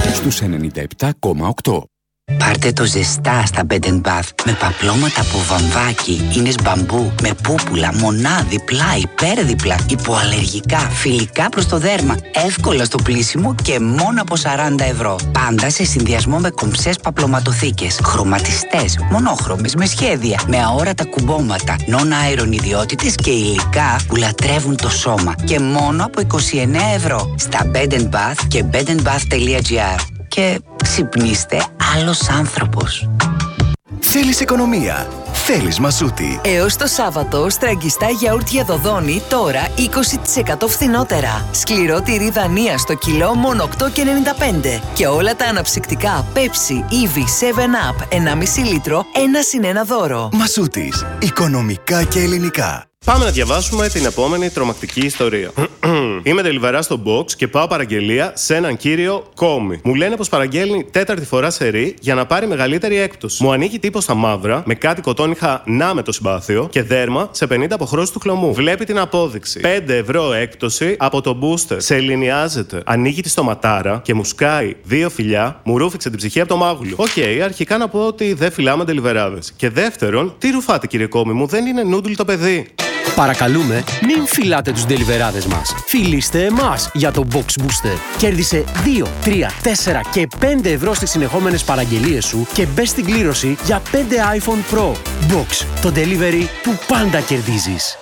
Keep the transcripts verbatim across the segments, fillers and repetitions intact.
στους ενενήντα επτά κόμμα οκτώ. Πάρτε το ζεστά στα Bed and Bath με παπλώματα από βαμβάκι, ίνες μπαμπού, με πούπουλα, μονάδι, πλάι, υπέρδιπλα, υποαλλεργικά, φιλικά προς το δέρμα, εύκολα στο πλύσιμο και μόνο από σαράντα ευρώ. Πάντα σε συνδυασμό με κομψές παπλωματοθήκες, χρωματιστές, μονόχρωμες, με σχέδια, με αόρατα κουμπώματα, non-iron ιδιότητες και υλικά που λατρεύουν το σώμα. Και μόνο από είκοσι εννέα ευρώ στα Bed and Bath και bed and bath τελεία gr. Και ξυπνήστε άλλος άνθρωπος. Θέλεις οικονομία. Θέλεις Μασούτη. Έως το Σάββατο, στραγγιστά γιαούρτια Δοδόνη τώρα είκοσι τοις εκατό φθηνότερα. Σκληρό τυρί Δανία στο κιλό μόνο οκτώ και ενενήντα πέντε. Και όλα τα αναψυκτικά Pepsi, Eevee, seven up, ενάμιση λίτρο, ένα συν ένα δώρο. Μασούτης. Οικονομικά και ελληνικά. Πάμε να διαβάσουμε την επόμενη τρομακτική ιστορία. Είμαι τελιβερά στο box και πάω παραγγελία σε έναν κύριο Κόμι. Μου λένε πως παραγγέλνει τέταρτη φορά σερί για να πάρει μεγαλύτερη έκπτωση. Μου ανήκει τύπος στα μαύρα, με κάτι κοτόνιχα να με το συμπάθειο και δέρμα σε πενήντα αποχρώσεις του χλωμού. Βλέπει την απόδειξη. πέντε ευρώ έκπτωση από το booster. Σε ελληνιάζεται. Ανοίγει τη στοματάρα και μου σκάει δύο φιλιά, μου ρούφηξε την ψυχή από το μάγουλο. Οκ, okay, αρχικά να πω ότι δεν φυλάμε τελιβεράδες. Και δεύτερον, τι ρουφάτε κύριε Κόμι μου, δεν είναι νούντουλ το παιδί. Παρακαλούμε, μην φυλάτε τους ντελιβεράδες μας. Φιλήστε εμάς για το Box Booster. Κέρδισε δύο, τρία, τέσσερα και πέντε ευρώ στις συνεχόμενες παραγγελίες σου και μπες στην κλήρωση για πέντε iPhone Pro. Box, το delivery που πάντα κερδίζεις.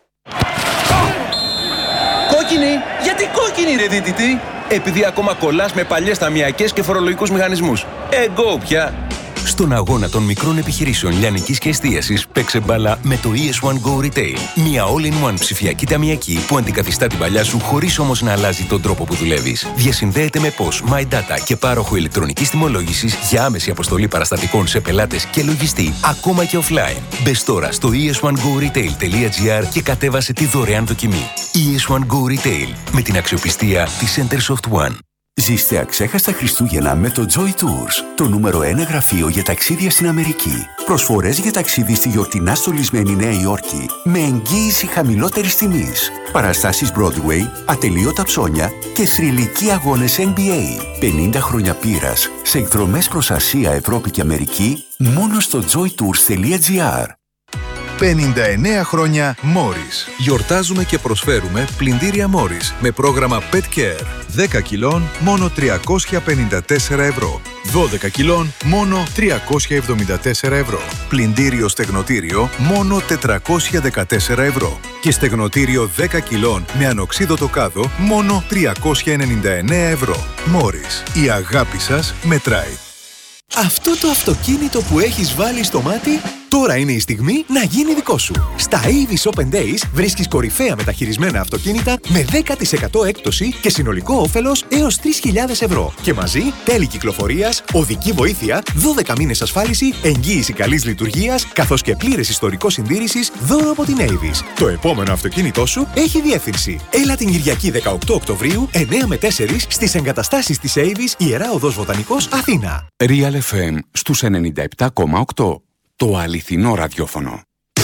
Κόκκινη! Γιατί κόκκινη ρε δίτητη? Επειδή ακόμα κολλάς με παλιές ταμιακές και φορολογικούς μηχανισμούς. Εγκό πια! Στον αγώνα των μικρών επιχειρήσεων λιανικής και εστίασης, παίξε μπάλα με το ι ες one Go Retail. Μια all-in-one ψηφιακή ταμιακή που αντικαθιστά την παλιά σου χωρίς όμως να αλλάζει τον τρόπο που δουλεύεις. Διασυνδέεται με P O S, MyData και πάροχο ηλεκτρονικής τιμολόγησης για άμεση αποστολή παραστατικών σε πελάτες και λογιστή, ακόμα και offline. Μπες τώρα στο ι ες one go retail τελεία gr και κατέβασε τη δωρεάν δοκιμή. ι ες one Go Retail, με την αξιοπιστία της Centersoft One. Ζήστε αξέχαστα Χριστούγεννα με το Joy Tours, το νούμερο ένα γραφείο για ταξίδια στην Αμερική. Προσφορές για ταξίδι στη γιορτινά στολισμένη Νέα Υόρκη με εγγύηση χαμηλότερης τιμής. Παραστάσεις Broadway, ατελείωτα ψώνια και θρυλικοί αγώνες εν μπι έι. πενήντα χρόνια πείρας σε εκδρομές προς Ασία, Ευρώπη και Αμερική μόνο στο joy tours τελεία gr. πενήντα εννέα χρόνια Morris. Γιορτάζουμε και προσφέρουμε πλυντήρια Morris με πρόγραμμα Pet Care. δέκα κιλών μόνο τριακόσια πενήντα τέσσερα ευρώ. δώδεκα κιλών μόνο τριακόσια εβδομήντα τέσσερα ευρώ. Πλυντήριο στεγνοτήριο μόνο τετρακόσια δεκατέσσερα ευρώ. Και στεγνοτήριο δέκα κιλών με ανοξίδωτο κάδο μόνο τριακόσια ενενήντα εννέα ευρώ. Morris. Η αγάπη σας μετράει. Αυτό το αυτοκίνητο που έχεις βάλει στο μάτι, τώρα είναι η στιγμή να γίνει δικό σου. Στα Avis Open Days βρίσκεις κορυφαία μεταχειρισμένα αυτοκίνητα με δέκα τοις εκατό έκπτωση και συνολικό όφελος έως τρεις χιλιάδες ευρώ. Και μαζί τέλη κυκλοφορίας, οδική βοήθεια, δώδεκα μήνες ασφάλιση, εγγύηση καλής λειτουργίας, καθώς και πλήρες ιστορικό συντήρησης δώρο από την Avis. Το επόμενο αυτοκίνητό σου έχει διεύθυνση. Έλα την Κυριακή δεκαοκτώ Οκτωβρίου, εννέα με τέσσερις, στις εγκαταστάσεις της Avis, Ιερά Οδός Βοτανικός, Αθήνα. Real εφ εμ στους ενενήντα επτά κόμμα οκτώ. Το αληθινό ραδιόφωνο.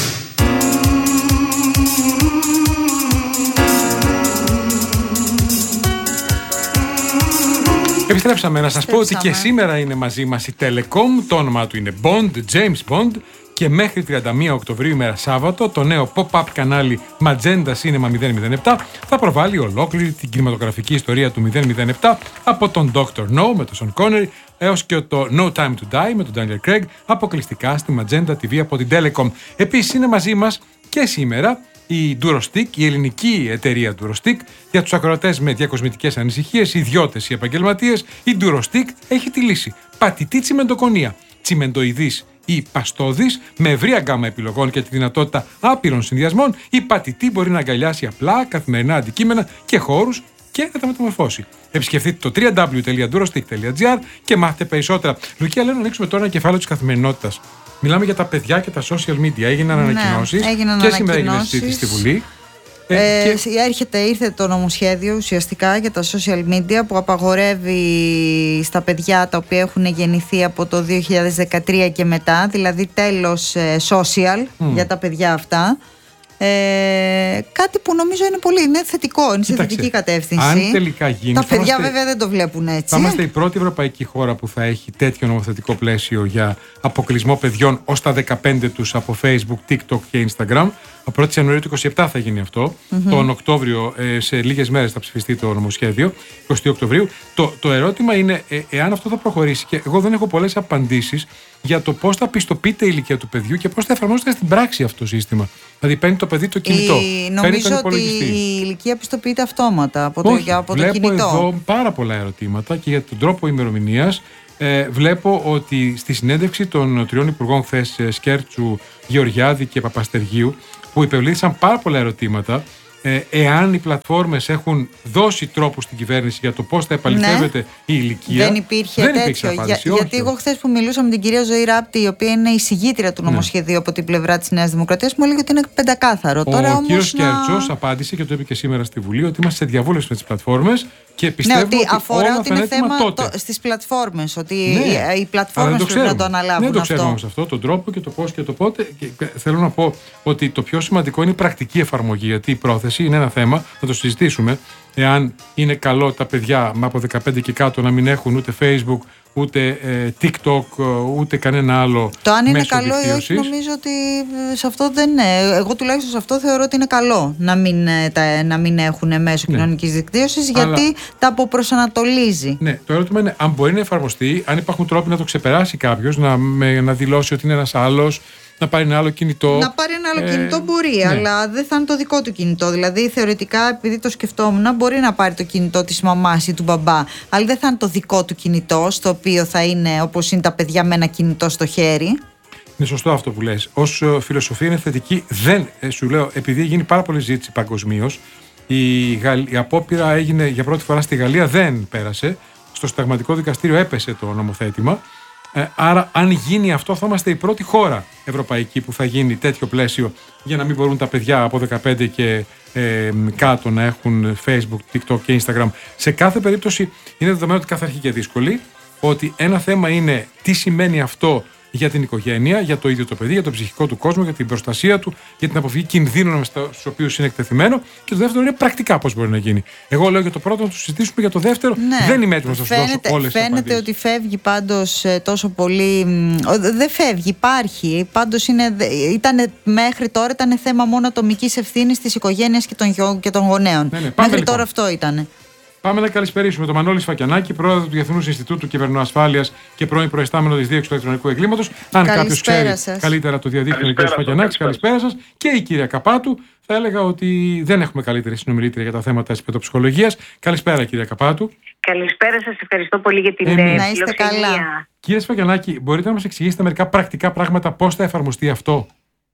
Επιστρέψαμε να σας πω ότι και σήμερα είναι μαζί μας η Telecom, το όνομά του είναι Bond, James Bond, και μέχρι τριάντα μία Οκτωβρίου ημέρα Σάββατο το νέο pop-up κανάλι Magenta Cinema μηδέν μηδέν επτά θα προβάλλει ολόκληρη την κινηματογραφική ιστορία του μηδέν μηδέν επτά από τον ντόκτορ No με τον Sean Connery έως και το No Time to Die με τον Daniel Craig αποκλειστικά στη Magenta τι βι από την Telecom. Επίσης είναι μαζί μας και σήμερα η Durostick, η ελληνική εταιρεία Durostick, για τους ακροατές με διακοσμητικές ανησυχίες, ιδιώτες ή επαγγελματίες. Η Durostick έχει τη λύση. Πατητή τσιμεντοκονία, τσιμεντοειδής ή παστόδης, με ευρία γκάμα επιλογών και τη δυνατότητα άπειρων συνδυασμών, η πατητή μπορεί να αγκαλιάσει απλά καθημερινά αντικείμενα και χώρους και να τα μεταμορφώσει. Επισκεφτείτε το double-u double-u double-u τελεία durostick τελεία gr και μάθετε περισσότερα. Λουκία, λέω να ανοίξουμε τώρα ένα κεφάλαιο της καθημερινότητας. Μιλάμε για τα παιδιά και τα social media. Έγιναν ναι, ανακοινώσεις και σήμερα έγινε συζήτηση στη Βουλή. Ε, και... Έρχεται, ήρθε το νομοσχέδιο ουσιαστικά για τα social media που απαγορεύει στα παιδιά τα οποία έχουν γεννηθεί από το δύο χιλιάδες δεκατρία και μετά, δηλαδή τέλος social mm. για τα παιδιά αυτά. Ε, κάτι που νομίζω είναι πολύ είναι θετικό, είναι σε θετική κατεύθυνση. Αν τελικά γίνει. Τα παιδιά είμαστε, βέβαια δεν το βλέπουν έτσι. Θα είμαστε η πρώτη ευρωπαϊκή χώρα που θα έχει τέτοιο νομοθετικό πλαίσιο για αποκλεισμό παιδιών ως τα δεκαπέντε τους από Facebook, TikTok και Instagram. Από πρώτη Ιανουαρίου του είκοσι επτά θα γίνει αυτό. Mm-hmm. Τον Οκτώβριο, ε, σε λίγες μέρες θα ψηφιστεί το νομοσχέδιο, εικοστή Οκτωβρίου. Το, το ερώτημα είναι ε, εάν αυτό θα προχωρήσει, και εγώ δεν έχω πολλές απαντήσεις για το πώς θα πιστοποιείται η ηλικία του παιδιού και πώς θα εφαρμόζεται στην πράξη αυτό το σύστημα. Δηλαδή παίρνει το παιδί το κινητό. Η, νομίζω ότι η ηλικία πιστοποιείται αυτόματα από το, Όχι, από το βλέπω κινητό. Εδώ πάρα πολλά ερωτήματα και για τον τρόπο ημερομηνίας. Ε, βλέπω ότι στη συνέντευξη των τριών υπουργών χθες, Σκέρτσου, Γεωργιάδη και Παπαστεργίου, που υπευλήθησαν πάρα πολλά ερωτήματα, ε, εάν οι πλατφόρμες έχουν δώσει τρόπους στην κυβέρνηση για το πώς θα επαληθεύεται ναι. η ηλικία. Δεν υπήρχε δεν τέτοιο. Απάντηση, Για, γιατί εγώ χθες που μιλούσα με την κυρία Ζωή Ράπτη, η οποία είναι η συγγήτρια του νομοσχεδίου ναι. από την πλευρά της Νέας Δημοκρατίας, μου έλεγε ότι είναι πεντακάθαρο. Ο Τώρα, κύριος να... Σκέρτσος απάντησε και το είπε και σήμερα στη Βουλή ότι είμαστε σε διαβούλευση με τις πλατφόρμες. Και πιστεύω ναι, ότι, ότι αφορά ότι είναι θέμα το, στις πλατφόρμες, ότι ναι, οι πλατφόρμες πρέπει να το αναλάβουν. Δεν το αυτό. ξέρουμε όμως αυτό, τον τρόπο και το πώς και το πότε. Και θέλω να πω ότι το πιο σημαντικό είναι η πρακτική εφαρμογή, γιατί η πρόθεση είναι ένα θέμα, θα το συζητήσουμε, εάν είναι καλό τα παιδιά από δεκαπέντε και κάτω να μην έχουν ούτε Facebook, ούτε ε, TikTok, ούτε κανένα άλλο. Το αν είναι μέσο καλό ή όχι, νομίζω ότι σε αυτό δεν είναι. Εγώ τουλάχιστον σε αυτό θεωρώ ότι είναι καλό να μην, τα, να μην έχουν μέσω ναι. κοινωνικής δικτύωσης, γιατί αλλά... τα αποπροσανατολίζει. Ναι, το ερώτημα είναι αν μπορεί να εφαρμοστεί, αν υπάρχουν τρόποι να το ξεπεράσει κάποιος, να, να δηλώσει ότι είναι ένας άλλος, να πάρει ένα άλλο κινητό. Να πάρει ένα άλλο ε, κινητό μπορεί, ναι. αλλά δεν θα είναι το δικό του κινητό. Δηλαδή, θεωρητικά, επειδή το σκεφτόμουν, μπορεί να πάρει το κινητό της μαμάς ή του μπαμπά, αλλά δεν θα είναι το δικό του κινητό, στο οποίο θα είναι όπως είναι τα παιδιά με ένα κινητό στο χέρι. Είναι σωστό αυτό που λες. Ως φιλοσοφία είναι θετική. Δεν, σου λέω, επειδή γίνει πάρα πολλή ζήτηση παγκοσμίως, η, η απόπειρα έγινε για πρώτη φορά στη Γαλλία, δεν πέρασε. Στο Συνταγματικό Δικαστήριο έπεσε το νομοθέτημα. Ε, άρα, αν γίνει αυτό, θα είμαστε η πρώτη χώρα ευρωπαϊκή που θα γίνει τέτοιο πλαίσιο για να μην μπορούν τα παιδιά από δεκαπέντε και ε, κάτω να έχουν Facebook, TikTok και Instagram. Σε κάθε περίπτωση, είναι δεδομένο ότι κάθε αρχή και δύσκολη, ότι ένα θέμα είναι τι σημαίνει αυτό για την οικογένεια, για το ίδιο το παιδί, για το ψυχικό του κόσμο, για την προστασία του, για την αποφυγή κινδύνων στους οποίους είναι εκτεθειμένο. Και το δεύτερο είναι πρακτικά πώς μπορεί να γίνει. Εγώ λέω για το πρώτο να το συζητήσουμε, για το δεύτερο ναι. δεν είμαι έτοιμος να σας δώσω όλες τις απαντήσεις. Φαίνεται ότι φεύγει πάντως τόσο πολύ. Δεν φεύγει, υπάρχει. Πάντως είναι, ήταν, μέχρι τώρα ήταν θέμα μόνο ατομικής ευθύνης της οικογένειας και των, και των γονέων. Ναι, ναι, μέχρι λοιπόν. τώρα αυτό ήταν. Πάμε να καλησπερίσουμε τον Μανώλη Σφακιανάκη, πρόεδρο του Διεθνούς Ινστιτούτου Κυβερνοασφάλειας και πρώην προϊστάμενο της Δίωξης του Ηλεκτρονικού Εγκλήματος. Αν κάποιος ξέρει σας. καλύτερα το διαδίκτυο, ο κ. Σφακιανάκης, καλησπέρα σας. Και η κυρία Καπάτου, θα έλεγα ότι δεν έχουμε καλύτερη συνομιλήτρια για τα θέματα της παιδοψυχολογίας. Καλησπέρα, κυρία Καπάτου. Καλησπέρα σας, ευχαριστώ πολύ για την ε, να είστε καλά. Κύριε Σφακιανάκη, μπορείτε να μας εξηγήσετε μερικά πρακτικά πράγματα πώς θα εφαρμοστεί αυτό?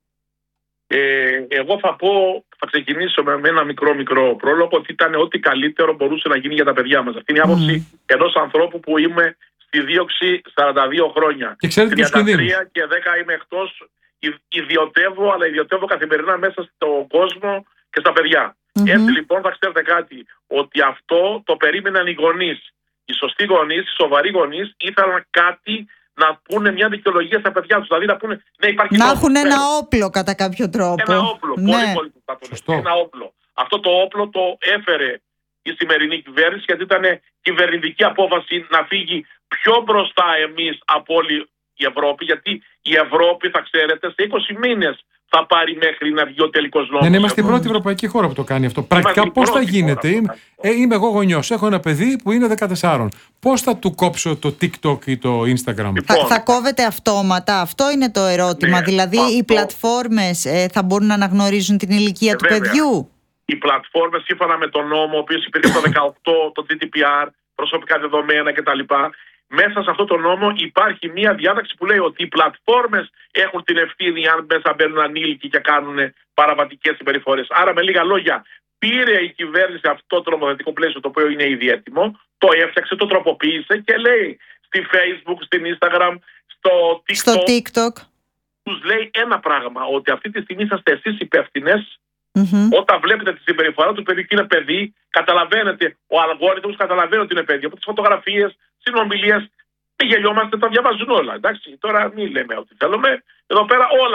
Ε, εγώ θα πω, θα ξεκινήσω με ένα μικρό μικρό πρόλογο, ότι ήταν ό,τι καλύτερο μπορούσε να γίνει για τα παιδιά μας. Αυτή είναι η άποψη mm. ενός ανθρώπου που είμαι στη δίωξη σαράντα δύο χρόνια. Και ξέρετε τους κινδύνους. Και δέκα είμαι εκτός, ιδιωτεύω, αλλά ιδιωτεύω καθημερινά μέσα στον κόσμο και στα παιδιά. Mm-hmm. Έτσι λοιπόν θα ξέρετε κάτι, ότι αυτό το περίμεναν οι γονείς. Οι σωστοί γονείς, οι σοβαροί γονείς ήθελαν κάτι να πούνε μια δικαιολογία στα παιδιά τους. Δηλαδή να πούνε ναι, υπάρχει να έχουν ένα όπλο κατά κάποιο τρόπο. Ένα όπλο. Ναι. Πολύ, πολύ σωστό. Ένα όπλο. Αυτό το όπλο το έφερε η σημερινή κυβέρνηση, γιατί ήταν κυβερνητική απόφαση να φύγει πιο μπροστά εμείς από όλη η Ευρώπη. Γιατί η Ευρώπη, θα ξέρετε, σε είκοσι μήνες θα πάρει μέχρι να βγει ο τελικός νόμος. Δεν είμαστε η πρώτη ευρωπαϊκή χώρα που το κάνει αυτό. Πρακτικά πώς θα γίνεται? Είμαι, ε, είμαι εγώ γονιός, έχω ένα παιδί που είναι δεκατέσσερα. Πώς θα του κόψω το TikTok ή το Instagram? Λοιπόν, θα, θα κόβεται αυτόματα, αυτό είναι το ερώτημα. Ναι, δηλαδή αυτό. Οι πλατφόρμες ε, θα μπορούν να αναγνωρίζουν την ηλικία ε, του βέβαια. παιδιού. Οι πλατφόρμες, σύμφωνα με τον νόμο, ο οποίος υπήρχε το δεκαοκτώ, το τζι ντι πι αρ, προσωπικά δεδομένα κτλ. Μέσα σε αυτό το νόμο υπάρχει μία διάταξη που λέει ότι οι πλατφόρμες έχουν την ευθύνη αν μέσα μπαίνουν ανήλικοι και κάνουν παραβατικές συμπεριφορές. Άρα, με λίγα λόγια, πήρε η κυβέρνηση αυτό το νομοθετικό πλαίσιο, το οποίο είναι ήδη έτοιμο, το έφτιαξε, το τροποποίησε και λέει στη Facebook, στην Instagram, στο TikTok, στο TikTok. τους λέει ένα πράγμα, ότι αυτή τη στιγμή είσαστε εσείς υπεύθυνες. Mm-hmm. Όταν βλέπετε τη συμπεριφορά του παιδιού και είναι παιδί, καταλαβαίνετε, ο αλγόριθμος καταλαβαίνει ότι είναι παιδί. Από τις φωτογραφίες, συνομιλίες, μη γελιόμαστε, τα διαβάζουν όλα. Εντάξει, τώρα μην λέμε ότι θέλουμε. Εδώ πέρα όλα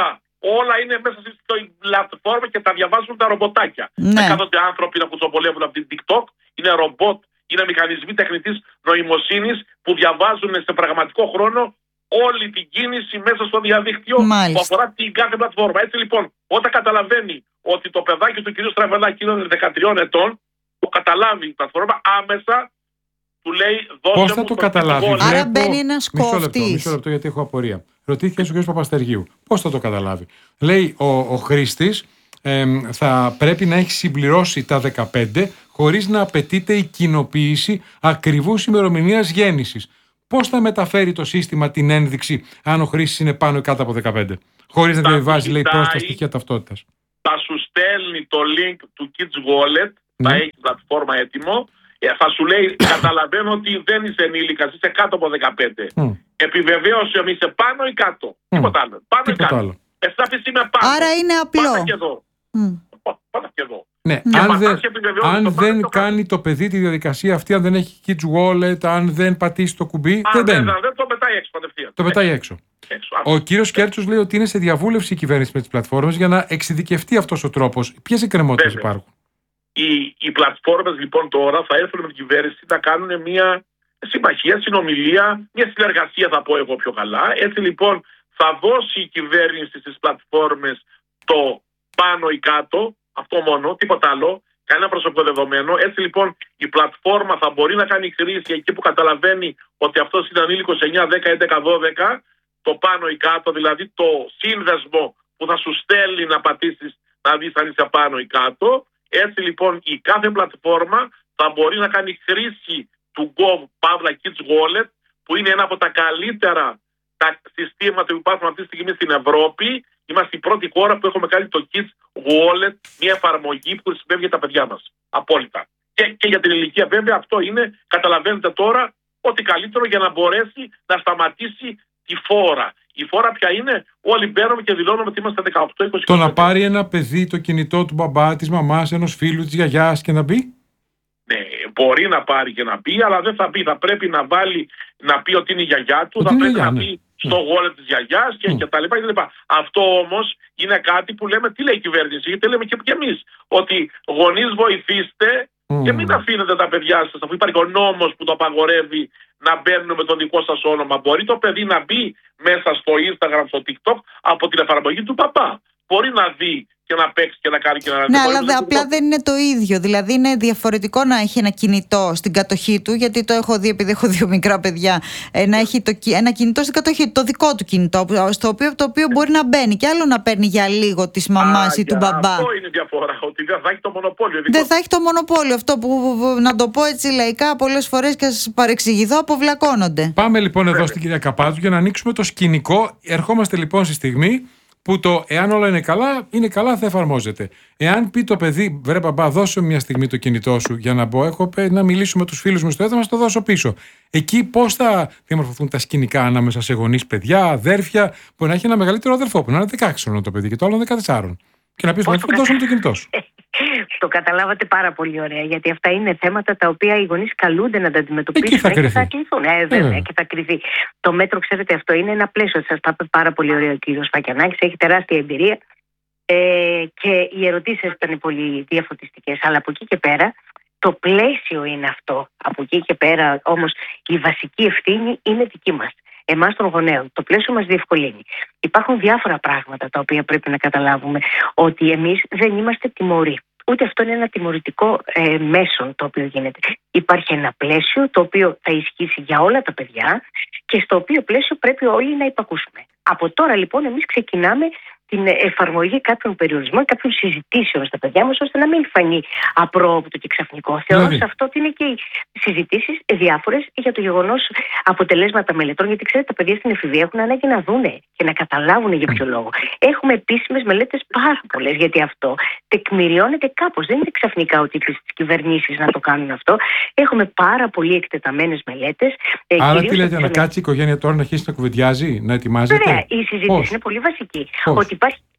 όλα είναι μέσα στην πλατφόρμα και τα διαβάζουν τα ρομποτάκια. Ναι. Δεν κάθονται άνθρωποι να κουτσομπολεύουν από την TikTok, είναι ρομπότ, είναι μηχανισμοί τεχνητής νοημοσύνης που διαβάζουν σε πραγματικό χρόνο όλη την κίνηση μέσα στο διαδίκτυο. Μάλιστα. Που αφορά την κάθε πλατφόρμα. Έτσι λοιπόν, όταν καταλαβαίνει ότι το παιδάκι του κ. Στραβελάκη είναι δεκατριών ετών, το καταλάβει η πλατφόρμα άμεσα. Του λέει, δώσε πώς θα μου το καταλάβει? Άρα βλέπω... μπαίνει ένας κόφτης. Μισό λεπτό, μισό λεπτό γιατί έχω απορία. Ρωτήθηκε ο κ. Παπαστεργίου. Πώς θα το καταλάβει? Λέει ο, ο χρήστης ε, θα πρέπει να έχει συμπληρώσει τα δεκαπέντε χωρίς να απαιτείται η κοινοποίηση ακριβούς ημερομηνίας γέννησης. Πώς θα μεταφέρει το σύστημα την ένδειξη αν ο χρήστης είναι πάνω ή κάτω από δεκαπέντε? Χωρίς να διαβάζει, λέει, πρόσθετα στοιχεία ταυτότητας. Θα σου στέλνει το link του Kids Wallet, mm. θα έχει την πλατφόρμα έτοιμο. Θα σου λέει, καταλαβαίνω ότι δεν είσαι ενήλικας, είσαι κάτω από δεκαπέντε. Mm. Επιβεβαίωσε αν είσαι πάνω ή κάτω. Mm. Τίποτα άλλο. Πάνω ή κάτω. Άλλο. Εφτά είμαι πάνω. Άρα είναι απλό. Πάτα και εδώ. Mm. Πάτα και εδώ. Ναι, και αν δεν, αν δεν το κάνει το παιδί τη διαδικασία αυτή, αν δεν έχει Kids Wallet, αν δεν πατήσει το κουμπί, Α, δεν μπαίνει. Δεν, δεν το πετάει έξω κατευθείαν. Το πετάει έξω. έξω. Ο κύριος Κέρτσος λέει ότι είναι σε διαβούλευση η κυβέρνηση με τις πλατφόρμες για να εξειδικευτεί αυτός ο τρόπος. Ποιες εκκρεμότητες υπάρχουν? Οι, οι πλατφόρμες λοιπόν τώρα θα έρθουν με την κυβέρνηση να κάνουν μια συμμαχία, συνομιλία, μια συνεργασία θα πω εγώ πιο καλά. Έτσι λοιπόν θα δώσει η κυβέρνηση στις πλατφόρμες το πάνω ή κάτω, αυτό μόνο, τίποτα άλλο, κανένα προσωπικό δεδομένο. Έτσι λοιπόν η πλατφόρμα θα μπορεί να κάνει χρήση εκεί που καταλαβαίνει ότι αυτός είναι ανήλικος εννιά, δέκα, έντεκα, δώδεκα, το πάνω ή κάτω, δηλαδή το σύνδεσμο που θα σου στέλνει να πατήσεις να δεις αν είσαι πάνω ή κάτω. Έτσι λοιπόν η κάθε πλατφόρμα θα μπορεί να κάνει χρήση του Gov Pavla Kids Wallet, που είναι ένα από τα καλύτερα τα συστήματα που υπάρχουν αυτή τη στιγμή στην Ευρώπη. Είμαστε η πρώτη χώρα που έχουμε κάνει το Kids Wallet, μια εφαρμογή που χρησιμεύει για τα παιδιά μας. Απόλυτα. Και, και για την ηλικία βέβαια αυτό είναι, καταλαβαίνετε τώρα, ότι καλύτερο για να μπορέσει να σταματήσει τη φόρα. Η φόρα ποια είναι? Όλοι μπαίνουμε και δηλώνουμε ότι είμαστε δεκαοκτώ είκοσι. Το να πάρει ένα παιδί το κινητό του μπαμπά, της μαμάς, ενός φίλου, της γιαγιάς και να μπει. Ναι, μπορεί να πάρει και να μπει, αλλά δεν θα μπει. Θα πρέπει να βάλει, να πει ότι είναι η γιαγιά του, ότι θα πρέπει γιαγιά, να ναι. μπει στο wallet της γιαγιάς και, mm. και τα λοιπά και τα λοιπά. Αυτό όμως είναι κάτι που λέμε, τι λέει η κυβέρνηση, γιατί λέμε και, και εμείς, ότι γονείς βοηθήστε mm. και μην αφήνετε τα παιδιά σας, αφού υπάρχει ο νόμος που το απαγορεύει να μπαίνουν με το δικό σας όνομα. Μπορεί το παιδί να μπει μέσα στο Instagram, στο TikTok από την εφαρμογή του παπά. Μπορεί να δει και να παίξει και να κάνει και να... Ναι, αλλά δε, απλά δεν είναι το ίδιο. Δηλαδή είναι διαφορετικό να έχει ένα κινητό στην κατοχή του, γιατί το έχω δει επειδή έχω δύο μικρά παιδιά, ε, να έχει το, ένα κινητό στην κατοχή του, το δικό του κινητό, στο οποίο, το οποίο μπορεί να μπαίνει και άλλο να παίρνει για λίγο της μαμάς ή του μπαμπά. Αυτό είναι η διαφορά, ότι δεν θα έχει το μονοπόλιο. Δεν θα έχει το μονοπόλιο. Αυτό που, να το πω έτσι λαϊκά, πολλές φορές και σας παρεξηγηθώ, αποβλακώνονται. Πάμε λοιπόν εδώ στην κυρία Καπάτου για να ανοίξουμε το σκηνικό. Ερχόμαστε λοιπόν στη στιγμή που το εάν όλα είναι καλά, είναι καλά, θα εφαρμόζεται. Εάν πει το παιδί, βρε μπαμπά, δώσε μια στιγμή το κινητό σου για να μπω, έχω να μιλήσω με τους φίλους μου στο έδρα, να το δώσω πίσω. Εκεί πώς θα διαμορφωθούν τα σκηνικά ανάμεσα σε γονείς, παιδιά, αδέρφια, που να έχει ένα μεγαλύτερο αδερφό που να είναι δεκαέξι χρονών το παιδί και το άλλο δεκατέσσερα. Και να πει στον αδερφό, δώσε μου το κινητό σου. Το καταλάβατε πάρα πολύ ωραία, γιατί αυτά είναι θέματα τα οποία οι γονείς καλούνται να τα αντιμετωπίσουν. Εκεί θα και θα κληθούν. Ε, βέβαια, και θα κρυθεί. Το μέτρο, ξέρετε, αυτό είναι ένα πλαίσιο. Σας τα είπε πάρα πολύ ωραία ο κύριος Φακιανάκης, έχει τεράστια εμπειρία ε, και οι ερωτήσεις ήταν πολύ διαφωτιστικές. Αλλά από εκεί και πέρα, το πλαίσιο είναι αυτό. Από εκεί και πέρα, όμως, η βασική ευθύνη είναι δική μας. Εμάς των γονέων. Το πλαίσιο μας διευκολύνει. Υπάρχουν διάφορα πράγματα τα οποία πρέπει να καταλάβουμε, ότι εμείς δεν είμαστε τιμωροί. Ούτε αυτό είναι ένα τιμωρητικό ε, μέσο το οποίο γίνεται. Υπάρχει ένα πλαίσιο το οποίο θα ισχύσει για όλα τα παιδιά και στο οποίο πλαίσιο πρέπει όλοι να υπακούσουμε. Από τώρα λοιπόν εμείς ξεκινάμε την εφαρμογή κάποιων περιορισμών, κάποιων συζητήσεων στα παιδιά μας, ώστε να μην φανεί απρόοπτο και ξαφνικό. Θεωρώ σε αυτό ότι είναι και οι συζητήσεις διάφορες για το γεγονός αποτελέσματα μελετών, γιατί ξέρετε, τα παιδιά στην εφηβεία έχουν ανάγκη να δούνε και να καταλάβουν για ποιο λόγο. Έχουμε επίσημες μελέτες πάρα πολλές, γιατί αυτό τεκμηριώνεται κάπως. Δεν είναι ξαφνικά ο τίτλος της κυβερνήσης να το κάνουν αυτό. Έχουμε πάρα πολύ εκτεταμένες μελέτες. Άρα τι λέτε, να κάτσει η οικογένεια τώρα να αρχίσει να κουβεντιάζει, να ετοιμάζεται? Ωραία, η συζήτηση πώς? είναι πολύ βασική. Πώς? Ότι υπάρχει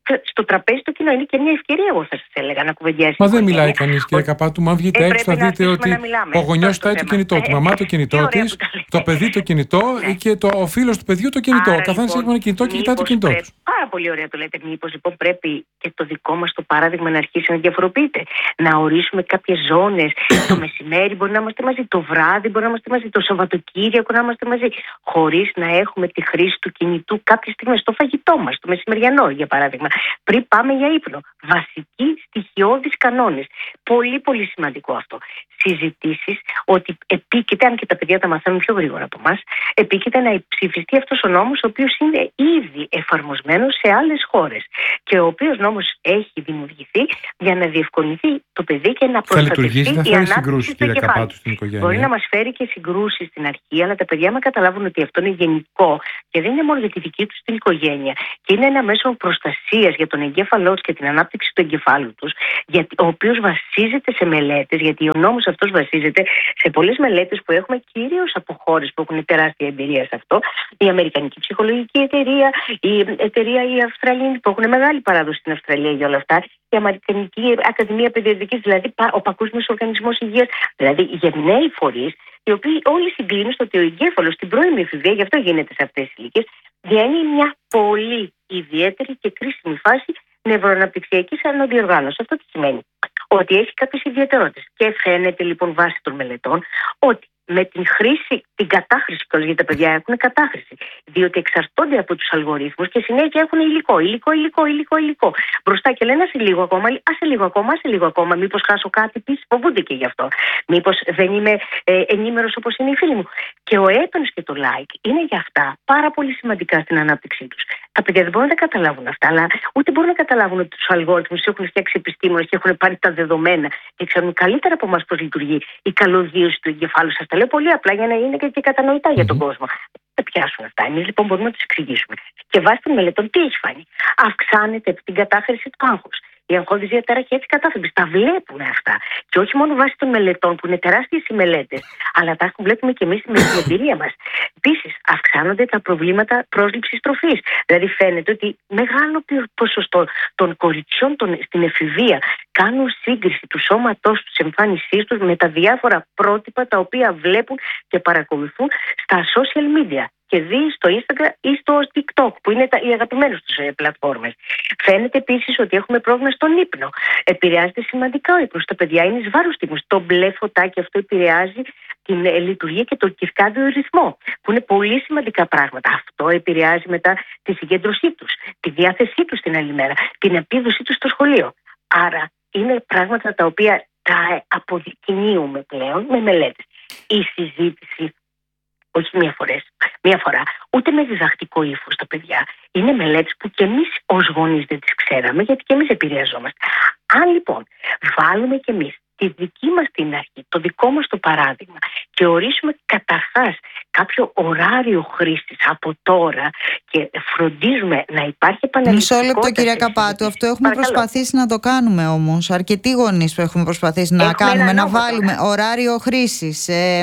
στο τραπέζι το κοινό. Είναι και μια ευκαιρία, εγώ θα σας έλεγα, να κουβεντιάσει. Μα δεν μιλάει κανείς, κύριε Καπάτου. Μα βγείτε ε, έξω, θα δείτε ότι ο γονιός κοιτάει το κινητό του, η μαμά το κινητό της, το παιδί το κινητό ναι. και το, ο φίλος του παιδιού το κινητό. Ο καθένας λοιπόν, έχει ένα κινητό και κοιτάει το κινητό του. Πάρα πολύ ωραία το λέτε. Μήπως λοιπόν πρέπει και το δικό μας το παράδειγμα να αρχίσει να διαφοροποιείται. Να ορίσουμε κάποιες ζώνες. Το μεσημέρι μπορεί να είμαστε μαζί, το βράδυ μπορεί να είμαστε μαζί, το Σαββατοκύριακο να είμαστε μαζί. Χωρίς να έχουμε τη χρήση του κινητού κάποιες στιγμές στο φαγητό μας, το μεσημεριανό για παράδειγμα. Πριν πάμε για ύπνο. Βασικοί στοιχειώδεις κανόνες. Πολύ πολύ σημαντικό αυτό. Συζητήσεις ότι επίκειται, αν και τα παιδιά τα μαθαίνουν πιο γρήγορα από εμάς, επίκειται να ψηφιστεί αυτός ο νόμος, ο οποίος είναι ήδη εφαρμοσμένος σε άλλες χώρες και ο οποίος νόμος έχει δημιουργηθεί για να διευκολυνθεί το παιδί και να προστατευτεί η ανάπτυξη του εγκεφάλου. Μπορεί να μας φέρει και συγκρούσεις στην αρχή, αλλά τα παιδιά μα καταλάβουν ότι αυτό είναι γενικό και δεν είναι μόνο για τη δική τους την οικογένεια και είναι ένα μέσο προστασίας για τον εγκέφαλό τους και την ανάπτυξη του εγκεφάλου τους, ο οποίος βασίζεται σε μελέτες, γιατί ο νόμος αυτός βασίζεται σε πολλές μελέτες που έχουμε κυρίως από χώρες που έχουν τεράστια εμπειρία σε αυτό. Η Αμερικανική Ψυχολογική Εταιρεία, η εταιρεία η Αυστραλία που έχουν μεγάλη παράδοση στην Αυστραλία για όλα αυτά, η Αμερικανική Ακαδημία Παιδιατρικής, δηλαδή ο Παγκόσμιος Οργανισμός Υγείας, δηλαδή γενναίοι φορείς, οι οποίοι όλοι συγκλίνουν στο ότι ο εγκέφαλος στην πρώιμη εφηβεία, γι' αυτό γίνεται σε αυτές τις ηλικίες, διανύει μια πολύ ιδιαίτερη και κρίσιμη φάση νευροαναπτυξιακής αναδιοργάνωσης. Αυτό τι σημαίνει? Ότι έχει κάποιες ιδιαιτερότητες. Και φαίνεται λοιπόν βάσει των μελετών ότι με την χρήση, την κατάχρηση κιόλας, γιατί τα παιδιά έχουν κατάχρηση, διότι εξαρτώνται από τους αλγορίθμους και συνέχεια έχουν υλικό, υλικό, υλικό, υλικό, υλικό. Μπροστά και λένε άσε λίγο ακόμα, άσε λίγο ακόμα, άσε λίγο ακόμα. Μήπως χάσω κάτι πίσω, φοβούνται και γι' αυτό. Μήπως δεν είμαι ε, ενήμερος όπως είναι οι φίλοι μου. Και ο έπαινος και το like είναι για αυτά πάρα πολύ σημαντικά στην ανάπτυξή τους. Τα παιδιά δεν μπορούν να τα καταλάβουν αυτά, αλλά ούτε μπορούν να καταλάβουν ότι τους αλγόριθμους έχουν φτιάξει επιστήμονες και έχουν πάρει τα δεδομένα και ξέρουν καλύτερα από εμάς πώς λειτουργεί η καλωδίωση του εγκεφάλου. Σας τα λέω πολύ απλά για να είναι και, και κατανοητά mm-hmm. για τον κόσμο. Δεν τα πιάσουν αυτά. Εμείς λοιπόν μπορούμε να τους εξηγήσουμε. Και βάσει των μελετών, τι έχει φανεί? Αυξάνεται την κατάχρηση του άγχους. Η αγχώδης διαταραχή έτσι κατάθλιψη. Τα βλέπουμε αυτά. Και όχι μόνο βάσει των μελετών, που είναι τεράστιες οι μελέτες, αλλά τα βλέπουμε και εμείς με την εμπειρία μας. Επίσης, αυξάνονται τα προβλήματα πρόσληψης τροφής. Δηλαδή, φαίνεται ότι μεγάλο ποσοστό των κοριτσιών των, στην εφηβεία κάνουν σύγκριση του σώματός τους, της εμφάνισής τους με τα διάφορα πρότυπα τα οποία βλέπουν και παρακολουθούν στα social media. Και δει στο Instagram ή στο TikTok, που είναι οι αγαπημένες τους ε, πλατφόρμες. Φαίνεται επίσης ότι έχουμε πρόβλημα στον ύπνο. Επηρεάζεται σημαντικά ο ύπνος. Τα παιδιά είναι εις βάρος τύπους. Το μπλε φωτάκι αυτό επηρεάζει την ε, λειτουργία και τον κυρκάδιο ρυθμό, που είναι πολύ σημαντικά πράγματα. Αυτό επηρεάζει μετά τη συγκέντρωσή τους, τη διάθεσή τους την άλλη μέρα, την επίδοσή τους στο σχολείο. Άρα είναι πράγματα τα οποία τα αποδεικνύουμε πλέον με μελέτες. Η συζήτηση, όχι μία φορές, μία φορά, ούτε με διδακτικό ύφος τα παιδιά. Είναι μελέτες που και εμείς ως γονείς δεν τις ξέραμε, γιατί και εμείς επηρεαζόμαστε. Αν λοιπόν βάλουμε και εμείς τη δική μας την αρχή, το δικό μας το παράδειγμα και ορίσουμε καταρχάς κάποιο ωράριο χρήσης από τώρα και φροντίζουμε να υπάρχει επαναληπτικότητα. Μισό λεπτό, κυρία Καπάτου, αυτό έχουμε Παρακαλώ. προσπαθήσει να το κάνουμε όμως. Αρκετοί γονείς που έχουμε προσπαθήσει να έχουμε κάνουμε, να βάλουμε τώρα. ωράριο χρήσης, ε,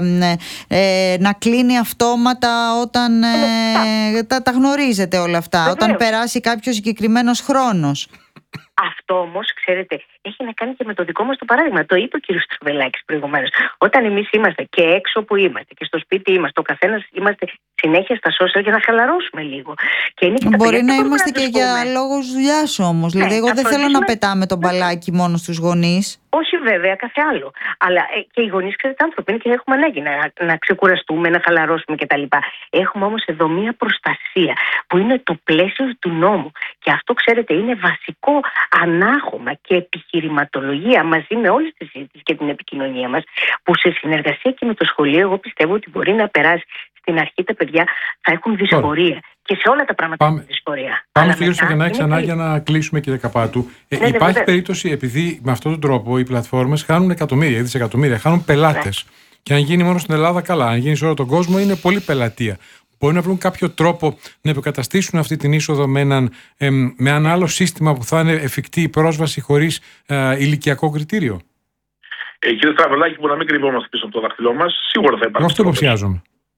ε, να κλείνει αυτόματα όταν ε, τα, τα γνωρίζετε όλα αυτά, Βεβαίως. όταν περάσει κάποιος συγκεκριμένος χρόνος. Αυτό όμως, ξέρετε, έχει να κάνει και με το δικό μας το παράδειγμα. Το είπε ο κ. Στροβελάκης προηγουμένως. Όταν εμείς είμαστε και έξω που είμαστε και στο σπίτι είμαστε, ο καθένας είμαστε συνέχεια στα social για να χαλαρώσουμε λίγο. Και είναι και Μπορεί να είμαστε και για λόγους δουλειάς όμως. Ναι, δηλαδή, εγώ δεν θέλω να πετάμε τον μπαλάκι μόνο στους γονείς. Όχι βέβαια, κάθε άλλο. Αλλά ε, και οι γονείς, ξέρετε, άνθρωποι είναι και έχουμε ανάγκη να, να ξεκουραστούμε, να χαλαρώσουμε κτλ. Έχουμε όμως εδώ μία προστασία που είναι το πλαίσιο του νόμου. Και αυτό, ξέρετε, είναι βασικό ανάγχωμα και επιχειρηματολογία μαζί με όλες τις συζητήσεις και την επικοινωνία μας, που σε συνεργασία και με το σχολείο, εγώ πιστεύω ότι μπορεί να περάσει. Στην αρχή τα παιδιά θα έχουν δυσφορία. Τώρα. Και σε όλα τα πράγματα πάμε, έχουν δυσφορία. Πάμε στο κύριο Σαγενάκη ξανά για να κλείσουμε, κύριε Καπάτου. Ε, ναι, υπάρχει ναι, περίπτωση, επειδή με αυτόν τον τρόπο οι πλατφόρμες χάνουν εκατομμύρια, δισεκατομμύρια, χάνουν πελάτες. Ναι. Και αν γίνει μόνο στην Ελλάδα, καλά. Αν γίνει σε όλο τον κόσμο, είναι πολύ πελατεία. Μπορεί να βρουν κάποιο τρόπο να υποκαταστήσουν αυτή την είσοδο με, έναν, ε, με ένα άλλο σύστημα που θα είναι εφικτή η πρόσβαση χωρίς ε, ηλικιακό κριτήριο. Ε, κύριε Στραβελάκη, που να μην κρυβόμαστε πίσω από το δάχτυλό μας, σίγουρα θα υπάρχει. Αυτό υποψιάζομαι.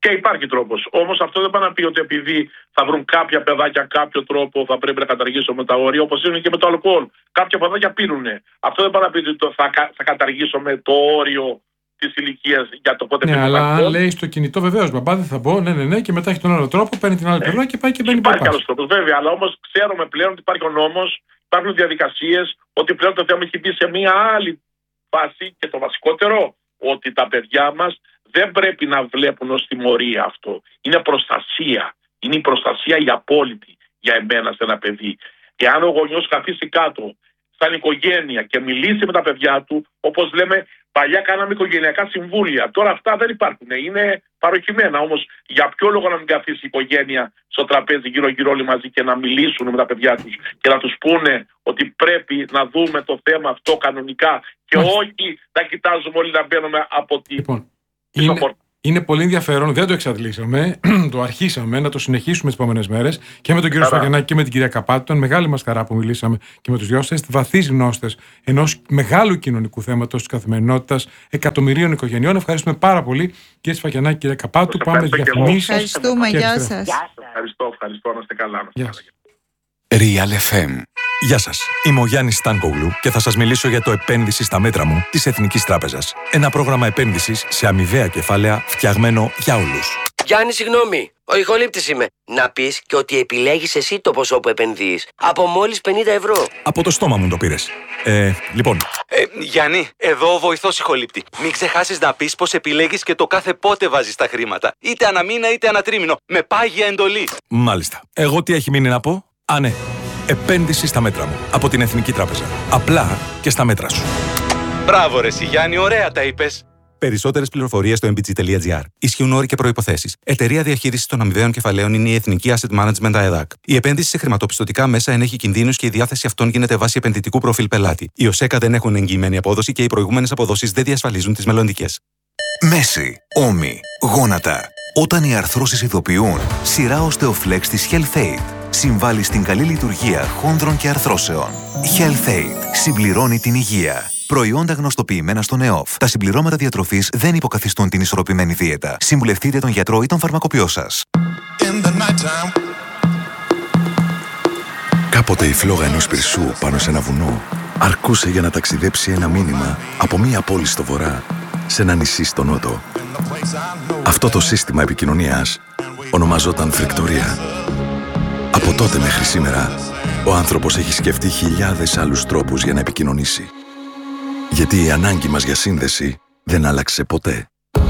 Και υπάρχει τρόπος. Όμως αυτό δεν πάει να πει ότι επειδή θα βρουν κάποια παιδάκια κάποιο τρόπο θα πρέπει να καταργήσουμε τα όρια, όπως είναι και με το αλκοόλ. Κάποια παιδάκια πίνουνε. Αυτό δεν πάει να πει ότι το θα, θα καταργήσουμε το όριο της ηλικίας για το πότε ναι, πίνει. Αλλά αν λέει στο κινητό, βεβαίως μπαμπά δεν θα μπω, ναι, ναι, ναι, και μετά έχει τον άλλο τρόπο, παίρνει την άλλη ναι. πλευρά και πάει και μπαίνει Υπάρχει παπάς. άλλος τρόπος, βέβαια, αλλά όμως ξέρουμε πλέον ότι υπάρχει ο νόμος, υπάρχουν διαδικασίες, ότι πλέον το θέμα έχει μπει σε μια άλλη φάση και το βασικότερο, ότι τα παιδιά μας δεν πρέπει να βλέπουν ως τιμωρία αυτό. Είναι προστασία. Είναι η προστασία η απόλυτη για εμένα σε ένα παιδί. Εάν ο γονιός καθίσει κάτω σαν οικογένεια και μιλήσει με τα παιδιά του, όπως λέμε, παλιά κάναμε οικογενειακά συμβούλια. Τώρα αυτά δεν υπάρχουν. Είναι παροχημένα. Όμως για ποιο λόγο να μην καθίσει η οικογένεια στο τραπέζι γύρω-γύρω όλοι μαζί και να μιλήσουν με τα παιδιά τους και να τους πούνε ότι πρέπει να δούμε το θέμα αυτό κανονικά και Μάλιστα. όχι να κοιτάζουμε όλοι να μπαίνουμε από τη. Λοιπόν, είναι, είναι πολύ ενδιαφέρον, δεν το εξαντλήσαμε, το αρχίσαμε να το συνεχίσουμε τις επόμενες μέρες και με τον κύριο Σφαγιανάκη και με την κυρία Καπάτου. Ήταν μεγάλη μας χαρά που μιλήσαμε και με τους δυο σας. Βαθύς γνώστες ενός μεγάλου κοινωνικού θέματος της καθημερινότητας εκατομμυρίων οικογενειών. Ευχαριστούμε πάρα πολύ, κύριε Σφαγιανάκη, κυρία Καπάτου. Πάμε διαφημίσεις. Ευχαριστούμε, γεια σας. Ευχαριστώ, ευχαριστώ, να είστε καλά. Γεια σας. Real εφ εμ. Γεια σας, είμαι ο Γιάννης Στάνκογλου και θα σας μιλήσω για το επένδυση στα μέτρα μου της Εθνικής Τράπεζας. Ένα πρόγραμμα επένδυσης σε αμοιβαία κεφάλαια φτιαγμένο για όλους. Γιάννη, συγγνώμη, ο ηχολήπτης είμαι. Να πεις και ότι επιλέγεις εσύ το ποσό που επενδύεις. Από μόλις πενήντα ευρώ. Από το στόμα μου το πήρες. Ε, λοιπόν. Ε, Γιάννη, εδώ ο βοηθός ηχολήπτη. Μην ξεχάσεις να πεις πως επιλέγεις και το κάθε πότε βάζεις τα χρήματα. Είτε αναμήνα είτε ανατρίμηνο. Με πάγια εντολή. Μάλιστα. Εγώ τι έχει μείνει να πω? Α, ναι. Επένδυση στα μέτρα μου. Από την Εθνική Τράπεζα. Απλά και στα μέτρα σου. Μπράβο ρε εσύ, Γιάννη, ωραία τα είπες. Περισσότερες πληροφορίες στο εμ μπι τζι τελεία τζι άρ. Ισχύουν όροι και προϋποθέσεις. Εταιρεία διαχείρισης των αμοιβαίων κεφαλαίων είναι η Εθνική Asset Management ΑΕΔΑΚ. Η επένδυση σε χρηματοπιστωτικά μέσα ενέχει κινδύνους και η διάθεση αυτών γίνεται βάσει επενδυτικού προφίλ πελάτη. Οι ΟΣΕΚΑ δεν έχουν εγγυημένη απόδοση και οι προηγούμενες αποδόσεις δεν διασφαλίζουν τις μελλοντικές. Μέση, ώμοι, γόνατα. Όταν οι αρθρώσεις ειδοποιούν, σειρά Osteoflex της HealthAid συμβάλλει στην καλή λειτουργία χόνδρων και αρθρώσεων. HealthAid συμπληρώνει την υγεία. Προϊόντα γνωστοποιημένα στον ΕΟΦ. Τα συμπληρώματα διατροφής δεν υποκαθιστούν την ισορροπημένη δίαιτα. Συμβουλευτείτε τον γιατρό ή τον φαρμακοποιό σας. Κάποτε η φλόγα ενός πυρσού πάνω σε ένα βουνό αρκούσε για να ταξιδέψει ένα μήνυμα από μία πόλη στο βορρά σε ένα νησί στο νότο. Αυτό το σύστημα επικοινωνίας ονομαζόταν φρικτορία. Από τότε μέχρι σήμερα, ο άνθρωπος έχει σκεφτεί χιλιάδες άλλους τρόπους για να επικοινωνήσει. Γιατί η ανάγκη μας για σύνδεση δεν άλλαξε ποτέ.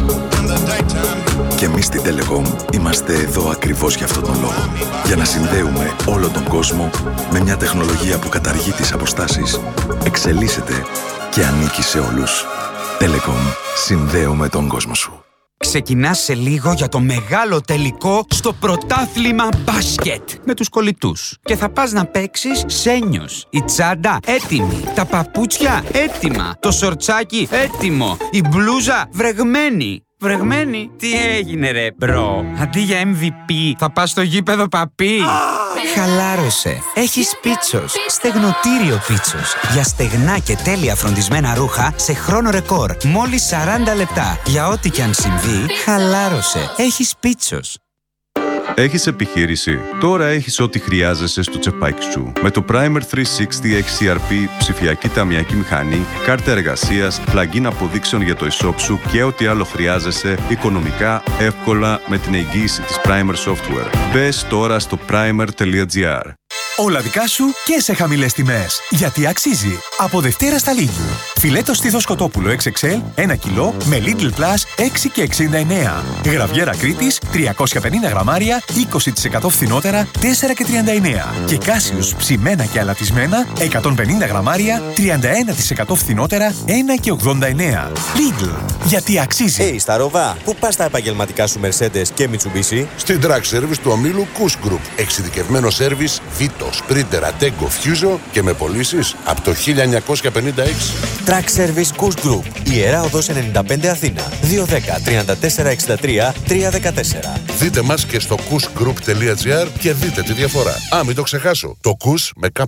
Και εμείς στην Telecom είμαστε εδώ ακριβώς για αυτόν τον λόγο. Για να συνδέουμε όλο τον κόσμο με μια τεχνολογία που καταργεί τις αποστάσεις, εξελίσσεται και ανήκει σε όλους. Telecom. Συνδέουμε τον κόσμο σου. Ξεκινάς σε λίγο για το μεγάλο τελικό στο πρωτάθλημα μπάσκετ με τους κολλητούς. Και θα πας να παίξεις σένιος. Η τσάντα έτοιμη. Τα παπούτσια έτοιμα. Το σορτσάκι έτοιμο. Η μπλούζα βρεγμένη. Βρεγμένη? Τι έγινε ρε μπρο? Αντί για εμ βι πι θα πας στο γήπεδο παπί. Χαλάρωσε. Έχεις Πίτσος. Στεγνοτήριο Πίτσος. Για στεγνά και τέλεια φροντισμένα ρούχα σε χρόνο ρεκόρ. Μόλις σαράντα λεπτά. Για ό,τι κι αν συμβεί, χαλάρωσε. Έχεις Πίτσος. Έχεις επιχείρηση? Τώρα έχεις ό,τι χρειάζεσαι στο τσεπάκι σου. Με το Primer τριακόσια εξήντα εξ σι αρ πι, ψηφιακή ταμιακή μηχανή, κάρτα εργασίας, plugin αποδείξεων για το e-shop σου και ό,τι άλλο χρειάζεσαι οικονομικά, εύκολα με την εγγύηση της Primer Software. Μπες τώρα στο primer τελεία τζι άρ. Όλα δικά σου και σε χαμηλές τιμές. Γιατί αξίζει. Από Δευτέρα στα Lidl. Φιλέτο στήθος κοτόπουλο εξ εξ ελ ένα κιλό με Lidl Plus έξι και εξήντα εννέα. Γραβιέρα Κρήτης τριακόσια πενήντα γραμμάρια είκοσι τοις εκατό φθηνότερα τέσσερα και τριάντα εννέα. Και Κάσιους ψημένα και αλατισμένα εκατόν πενήντα γραμμάρια τριάντα ένα τοις εκατό φθηνότερα ένα και ογδόντα εννέα. Lidl. Γιατί αξίζει. Hey, Σταρόβα, πού πας τα επαγγελματικά σου Mercedes και Mitsubishi? Στην Track Service του ομίλου Kuss Group. Εξειδικευμένο σέρβις Vito, Sprinter, Attego, Fuso και με πωλήσεις από το χίλια εννιακόσια πενήντα έξι. Track Service Kuss Group. Ιερά Οδός ενενήντα πέντε Αθήνα. δύο ένα μηδέν τρία τέσσερα έξι τρία τρία ένα τέσσερα. Δείτε μας και στο kussgroup τελεία τζι άρ και δείτε τη διαφορά. Α, μην το ξεχάσω. Το Kuss με κάπα.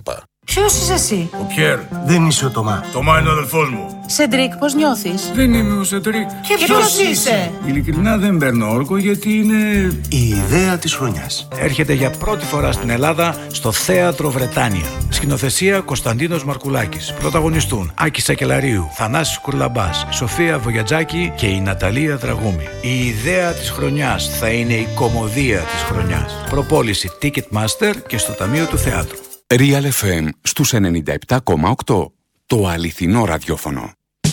Ποιος είσαι εσύ? Ο Πιέρ. Δεν είσαι ο Τωμά. Τωμά είναι ο αδελφός μου. Σεντρίκ, πώς νιώθεις? Δεν είμαι ο Σεντρίκ. Και ποιος είσαι? Ειλικρινά δεν παίρνω όρκο γιατί είναι η ιδέα της χρονιάς. Έρχεται για πρώτη φορά στην Ελλάδα στο Θέατρο Βρετάνια. Σκηνοθεσία Κωνσταντίνος Μαρκουλάκης. Πρωταγωνιστούν Άκη Σακελαρίου, Θανάσης Κουρλαμπάς, Σοφία Βογιατζάκη και η Ναταλία Δραγούμη. Η ιδέα της χρονιάς θα είναι η κωμωδία της χρονιάς. Προπόληση Ticketmaster και στο Ταμείο του Θεάτρου. Real εφ εμ στους ενενήντα επτά κόμμα οκτώ. Το αληθινό ραδιόφωνο.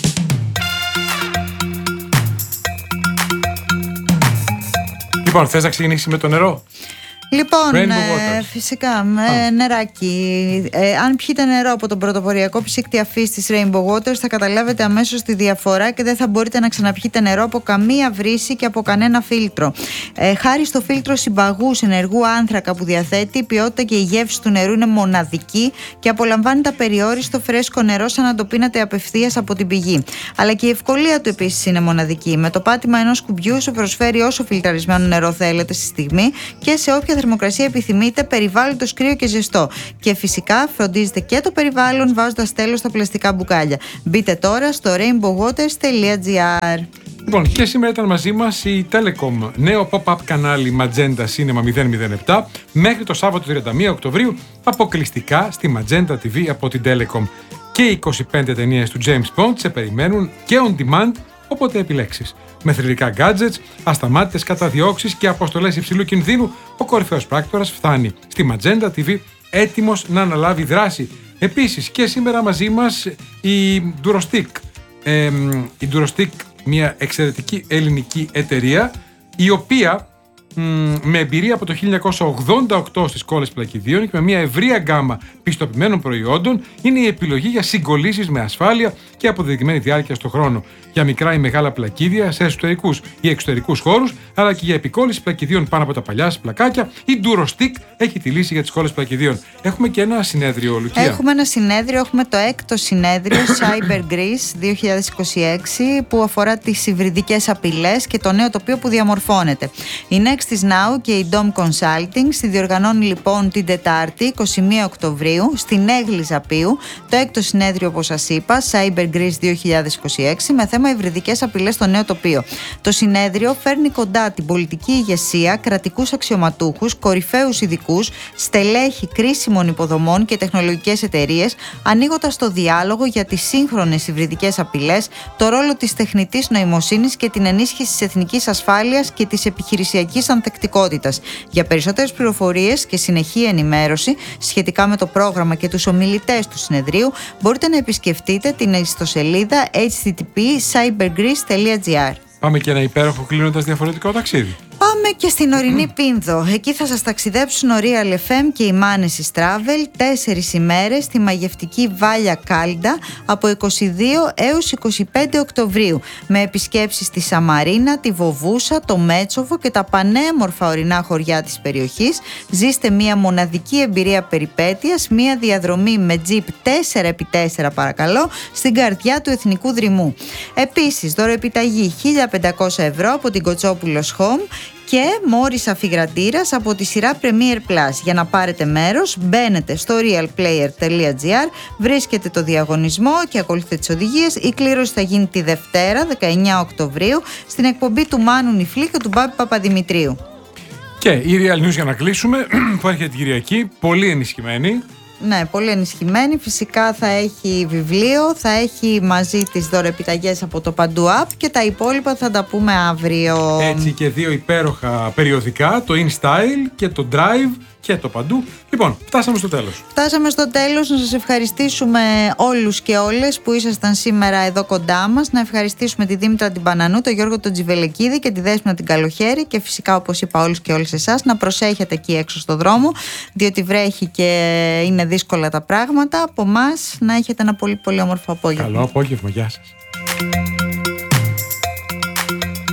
Λοιπόν, θες να ξεκινήσεις με το νερό? Λοιπόν, ε, φυσικά, με ah. νεράκι. Ε, αν πιείτε νερό από τον πρωτοποριακό ψύκτη αφής της Rainbow Waters, θα καταλάβετε αμέσως τη διαφορά και δεν θα μπορείτε να ξαναπιείτε νερό από καμία βρύση και από κανένα φίλτρο. Ε, χάρη στο φίλτρο συμπαγούς ενεργού άνθρακα που διαθέτει, η ποιότητα και η γεύση του νερού είναι μοναδική και απολαμβάνετε απεριόριστο φρέσκο νερό σαν να το πίνατε απευθείας από την πηγή. Αλλά και η ευκολία του επίσης είναι μοναδική. Με το πάτημα ενός κουμπιού σου προσφέρει όσο φιλτραρισμένο νερό θέλετε στη στιγμή και σε όποια θερμοκρασία επιθυμείτε, περιβάλλοντος κρύο και ζεστό. Και φυσικά φροντίζετε και το περιβάλλον βάζοντας τέλος στα πλαστικά μπουκάλια. Μπείτε τώρα στο rainbow waters τελεία gr. Λοιπόν, και σήμερα ήταν μαζί μας η Telecom, νέο pop-up κανάλι Magenta Cinema μηδέν μηδέν επτά, μέχρι το Σάββατο τριάντα μία Οκτωβρίου, αποκλειστικά στη Magenta τι βι από την Telecom. Και οι είκοσι πέντε ταινίες του James Bond σε περιμένουν και on demand, όποτε επιλέξεις. Με θρυλικά gadgets, ασταμάτητες καταδιώξεις και αποστολές υψηλού κινδύνου, ο κορυφαίος πράκτορας φτάνει στη Magenta τι βι έτοιμος να αναλάβει δράση. Επίσης και σήμερα μαζί μας η Durostick. Ε, η Durostick, μια εξαιρετική ελληνική εταιρεία, η οποία μ, με εμπειρία από το χίλια εννιακόσια ογδόντα οκτώ στις κόλλες πλακιδίων και με μια ευρεία γκάμα πιστοποιημένων προϊόντων, είναι η επιλογή για συγκολλήσεις με ασφάλεια και αποδεδειγμένη διάρκεια στον χρόνο. Για μικρά ή μεγάλα πλακίδια σε εσωτερικούς ή εξωτερικούς χώρους, αλλά και για επικόλληση πλακιδίων πάνω από τα παλιά πλακάκια, η Durostick έχει τη λύση για τις κόλλες πλακιδίων. Έχουμε και ένα συνέδριο, Λουκία. Έχουμε ένα συνέδριο, έχουμε το έκτο συνέδριο Cyber Greece δύο χιλιάδες είκοσι έξι, που αφορά τις υβριδικές απειλές και το νέο τοπίο που διαμορφώνεται. Η Nextis Now και η Dom Consulting συνδιοργανώνουν λοιπόν την Τετάρτη είκοσι μία Οκτωβρίου στην Έγλη Ζαπίου το έκτο συνέδριο, όπως σας είπα, Cyber Greece δύο χιλιάδες είκοσι έξι, με θέμα υβριδικές απειλές στο νέο τοπίο. Το συνέδριο φέρνει κοντά την πολιτική ηγεσία, κρατικούς αξιωματούχους, κορυφαίους ειδικούς, στελέχη κρίσιμων υποδομών και τεχνολογικές εταιρείες, ανοίγοντας το διάλογο για τις σύγχρονες υβριδικές απειλές, το ρόλο της τεχνητής νοημοσύνης και την ενίσχυση της εθνικής ασφάλειας και της επιχειρησιακής ανθεκτικότητας. Για περισσότερες πληροφορίες και συνεχή ενημέρωση σχετικά με το πρόγραμμα και τους ομιλητές του συνεδρίου, μπορείτε να επισκεφτείτε την ιστοσελίδα έιτς τι τι πι cyber greece τελεία gr. Πάμε και ένα υπέροχο κλείνοντας διαφορετικό ταξίδι. Πάμε και στην ορεινή Πίνδο. Εκεί θα σας ταξιδέψουν ο Real εφ εμ και η Μάνεσης Travel τέσσερις ημέρες στη μαγευτική Βάλια Κάλντα από είκοσι δύο έως είκοσι πέντε Οκτωβρίου, με επισκέψεις στη Σαμαρίνα, τη Βοβούσα, το Μέτσοβο και τα πανέμορφα ορεινά χωριά της περιοχής. Ζήστε μια μοναδική εμπειρία περιπέτειας, μια διαδρομή με τζιπ τέσσερα επί τέσσερα παρακαλώ, στην καρδιά του Εθνικού Δρυμού. Επίσης, δωροεπιταγή χίλια πεντακόσια ευρώ από την Κοτσόπουλος Home και μόρις αφιγρατήρας από τη σειρά Premier Plus. Για να πάρετε μέρος, μπαίνετε στο real player τελεία gr, βρίσκετε το διαγωνισμό και ακολουθείτε τις οδηγίες. Η κλήρωση θα γίνει τη Δευτέρα, δεκαεννέα Οκτωβρίου, στην εκπομπή του Μάνου Νιφλή και του Μπάμπη Παπαδημητρίου. Και η Real News, για να κλείσουμε, που έρχεται την Κυριακή, πολύ ενισχυμένη. Ναι, πολύ ενισχυμένη. Φυσικά θα έχει βιβλίο, θα έχει μαζί τις δωρεπιταγές από το Παντού App και τα υπόλοιπα θα τα πούμε αύριο. Έτσι, και δύο υπέροχα περιοδικά, το InStyle και το Drive και το Παντού. Λοιπόν, φτάσαμε στο τέλος. Φτάσαμε στο τέλος. Να σας ευχαριστήσουμε όλους και όλες που ήσασταν σήμερα εδώ κοντά μας. Να ευχαριστήσουμε τη Δήμητρα την Πανανού, τον Γιώργο τον Τζιβελεκίδη και τη Δέσποινα την Καλοχέρη. Και φυσικά, όπως είπα, όλους και όλες εσάς να προσέχετε εκεί έξω στο δρόμο, διότι βρέχει και είναι δύσκολα τα πράγματα. Από εμάς να έχετε ένα πολύ πολύ όμορφο απόγευμα. Καλό απόγευμα, γεια σας.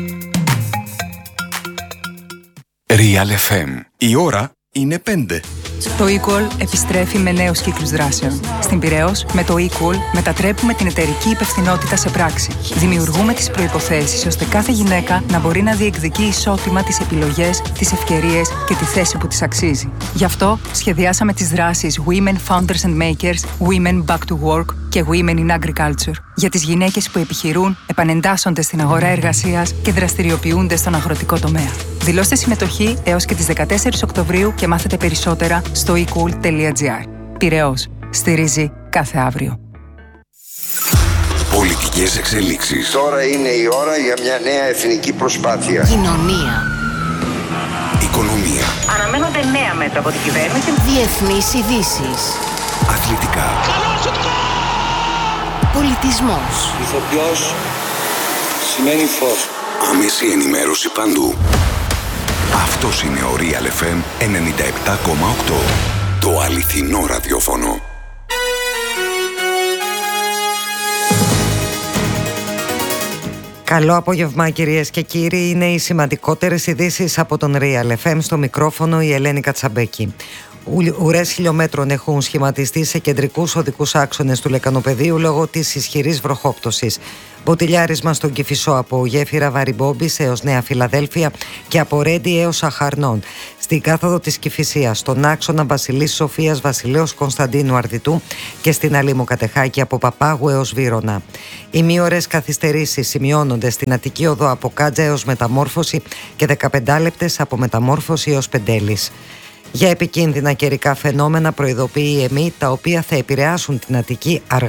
Real εφ εμ. Η ώρα είναι πέντε. Το Equal επιστρέφει με νέους κύκλους δράσεων. Στην Πειραιώς, με το Equal μετατρέπουμε την εταιρική υπευθυνότητα σε πράξη. Δημιουργούμε τις προϋποθέσεις ώστε κάθε γυναίκα να μπορεί να διεκδικεί ισότιμα τις επιλογές, τις ευκαιρίες και τη θέση που της αξίζει. Γι' αυτό σχεδιάσαμε τις δράσεις Women Founders and Makers, Women Back to Work και Women in Agriculture για τις γυναίκες που επιχειρούν, επανεντάσσονται στην αγορά εργασίας και δραστηριοποιούνται στον αγροτικό τομέα. Δηλώστε συμμετοχή έως και τις δεκατέσσερις Οκτωβρίου και μάθετε περισσότερα στο ecool τελεία gr. Πειραιώς. Στηρίζει κάθε αύριο. Πολιτικές εξελίξεις. Τώρα είναι η ώρα για μια νέα εθνική προσπάθεια. Κοινωνία. Οικονομία. Αναμένονται νέα μέτρα από την κυβέρνηση. Διεθνείς ειδήσεις. Αθλητικά. Πολιτισμός. Ηθοποιός σημαίνει φως. Άμεση ενημέρωση παντού. Αυτός είναι ο Real εφ εμ ενενήντα επτά κόμμα οκτώ. Το αληθινό ραδιόφωνο. Καλό απόγευμα κυρίες και κύριοι. Είναι οι σημαντικότερες ειδήσεις από τον Real εφ εμ. Στο μικρόφωνο η Ελένη Κατσαμπέκη. Ουρές χιλιόμετρων έχουν σχηματιστεί σε κεντρικούς οδικούς άξονες του Λεκανοπεδίου λόγω της ισχυρής βροχόπτωσης. Μποτιλιάρισμα στον Κηφισό από γέφυρα Βαριμπόμπης έως Νέα Φιλαδέλφια και από Ρέντι έως Αχαρνών. Στην κάθοδο της Κηφισίας, στον άξονα Βασιλής Σοφίας Βασιλέως Κωνσταντίνου Αρδιτού και στην Αλήμου Κατεχάκη από Παπάγου έως Βύρωνα. Οι μη ώρες καθυστερήσεις σημειώνονται στην Αττική Οδό από Κάτζα έως Μεταμόρφωση και δεκαπέντε λεπτές από Μεταμόρφωση έως Πεντέλης. Για επικίνδυνα καιρικά φαινόμενα προειδοποιεί η ΕΜΗ, τα οποία θα επηρεάσουν την Αττική αργά